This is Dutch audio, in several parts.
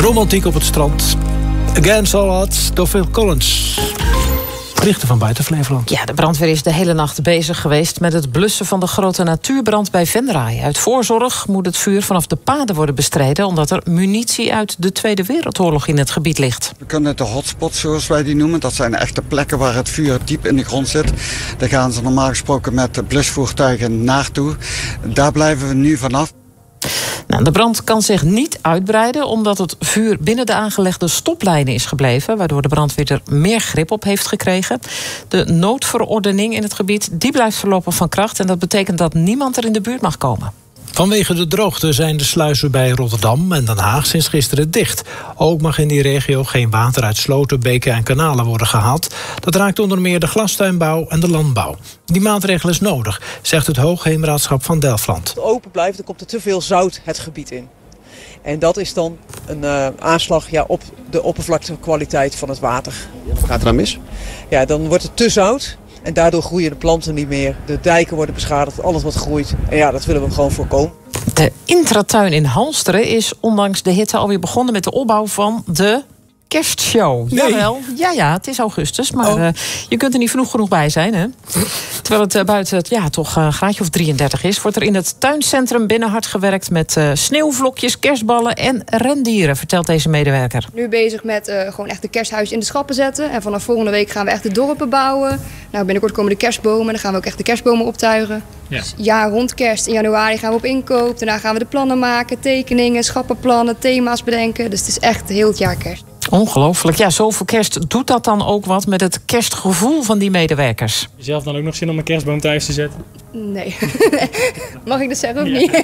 Romantiek op het strand. Against All Odds door Phil Collins. Berichten van buiten Flevoland. Ja, de brandweer is de hele nacht bezig geweest met het blussen van de grote natuurbrand bij Venray. Uit voorzorg moet het vuur vanaf de paden worden bestreden, omdat er munitie uit de Tweede Wereldoorlog in het gebied ligt. We kunnen de hotspots, zoals wij die noemen, dat zijn echte plekken waar het vuur diep in de grond zit. Daar gaan ze normaal gesproken met blusvoertuigen naartoe. Daar blijven we nu vanaf. Nou, de brand kan zich niet uitbreiden omdat het vuur binnen de aangelegde stoplijnen is gebleven, waardoor de brandweer er meer grip op heeft gekregen. De noodverordening in het gebied die blijft voorlopig van kracht en dat betekent dat niemand er in de buurt mag komen. Vanwege de droogte zijn de sluizen bij Rotterdam en Den Haag sinds gisteren dicht. Ook mag in die regio geen water uit sloten, beken en kanalen worden gehaald. Dat raakt onder meer de glastuinbouw en de landbouw. Die maatregel is nodig, zegt het Hoogheemraadschap van Delfland. Als het open blijft, dan komt er te veel zout het gebied in. En dat is dan een aanslag op de oppervlaktekwaliteit van het water. Wat gaat er dan mis? Ja, dan wordt het te zout. En daardoor groeien de planten niet meer. De dijken worden beschadigd, alles wat groeit. En ja, dat willen we gewoon voorkomen. De Intratuin in Halsteren is ondanks de hitte alweer begonnen met de opbouw van de kerstshow. Nee. Jawel, ja, het is augustus, maar je kunt er niet vroeg genoeg bij zijn, hè? Terwijl het buiten toch een graadje of 33 is, wordt er in het tuincentrum binnen hard gewerkt met sneeuwvlokjes, kerstballen en rendieren, vertelt deze medewerker. Nu bezig met gewoon echt de kersthuis in de schappen zetten. En vanaf volgende week gaan we echt de dorpen bouwen. Nou, binnenkort komen de kerstbomen. Dan gaan we ook echt de kerstbomen optuigen. Ja. Dus ja, rond kerst in januari gaan we op inkoop. Daarna gaan we de plannen maken, tekeningen, schappenplannen, thema's bedenken. Dus het is echt heel het jaar kerst. Ongelooflijk. Ja, zoveel kerst. Doet dat dan ook wat met het kerstgevoel van die medewerkers? Heb je zelf dan ook nog zin om een kerstboom thuis te zetten? Nee. Mag ik dat zeggen of niet?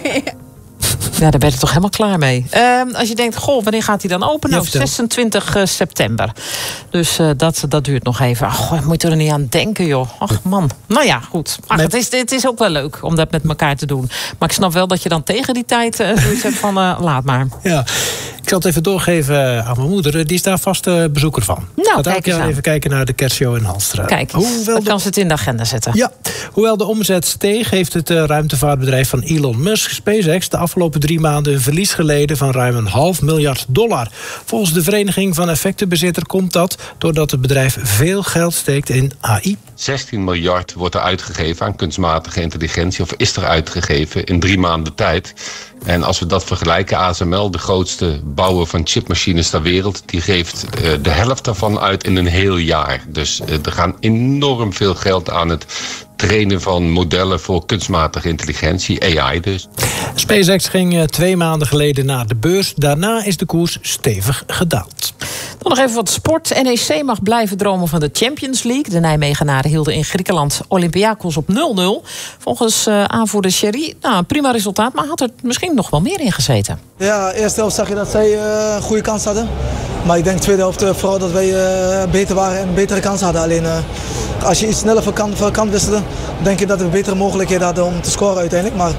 Ja, daar ben je toch helemaal klaar mee. Als je denkt, wanneer gaat hij dan open? Nou, 26 september. Dus dat duurt nog even. Ach, moet je er niet aan denken, joh. Ach, man. Nou ja, goed. Ach, het is ook wel leuk om dat met elkaar te doen. Maar ik snap wel dat je dan tegen die tijd zoiets hebt van laat maar. Ja, ik zal het even doorgeven aan mijn moeder. Die is daar vast bezoeker van. Nou, kijk eens even kijken naar de kerstshow in Halsteren. Kijk, dan kan ze het in de agenda zetten. Ja, hoewel de omzet steeg, heeft het ruimtevaartbedrijf van Elon Musk, SpaceX, de afgelopen 3 maanden een verlies geleden van ruim $500 miljard. Volgens de Vereniging van Effectenbezitter komt dat doordat het bedrijf veel geld steekt in AI. 16 miljard wordt er uitgegeven aan kunstmatige intelligentie, of is er uitgegeven in 3 maanden tijd. En als we dat vergelijken, ASML, de grootste bouwer van chipmachines ter wereld, die geeft de helft daarvan uit in een heel jaar. Dus er gaan enorm veel geld aan het trainen van modellen voor kunstmatige intelligentie, AI dus. SpaceX ging 2 maanden geleden naar de beurs. Daarna is de koers stevig gedaald. Dan nog even wat sport. NEC mag blijven dromen van de Champions League. De Nijmegenaren hielden in Griekenland Olympiakos op 0-0. Volgens aanvoerder Sherry, een prima resultaat, maar had er misschien nog wel meer in gezeten. Ja, eerste helft zag je dat zij een goede kans hadden. Maar ik denk tweede helft vooral dat wij beter waren en een betere kans hadden. Alleen als je iets sneller van kant wisselde, denk je dat we betere mogelijkheden hadden om te scoren uiteindelijk. Maar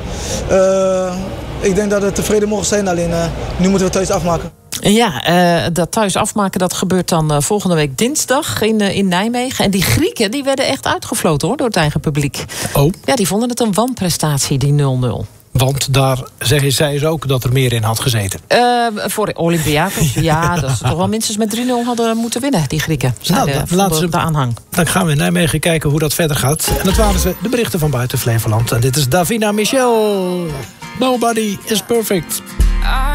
ik denk dat we tevreden mogen zijn, alleen nu moeten we thuis afmaken. Ja, dat thuis afmaken, dat gebeurt dan volgende week dinsdag in Nijmegen. En die Grieken, die werden echt uitgefloten door het eigen publiek. Oh. Ja, die vonden het een wanprestatie, die 0-0. Want daar zei ze ook dat er meer in had gezeten. Voor Olympiakos, ja, dat ze toch wel minstens met 3-0 hadden moeten winnen, die Grieken. Laten ze de aanhang. Dan gaan we in Nijmegen kijken hoe dat verder gaat. En dat waren ze de berichten van buiten Flevoland. En dit is Davina Michel. Nobody is perfect.